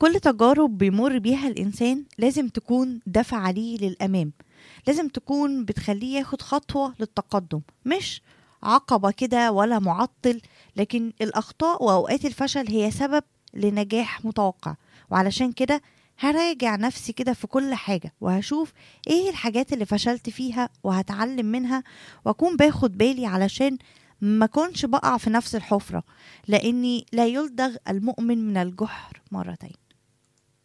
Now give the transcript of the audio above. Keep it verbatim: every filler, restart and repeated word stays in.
كل تجارب بيمر بيها الإنسان لازم تكون دفعة ليه للأمام، لازم تكون بتخليه ياخد خطوة للتقدم، مش عقبة كده ولا معطل. لكن الأخطاء وأوقات الفشل هي سبب لنجاح متوقع. وعلشان كده هراجع نفسي كده في كل حاجة، وهشوف ايه الحاجات اللي فشلت فيها وهتعلم منها، واكون باخد بالي علشان ما كنش بقع في نفس الحفرة، لاني لا يلدغ المؤمن من الجحر مرتين.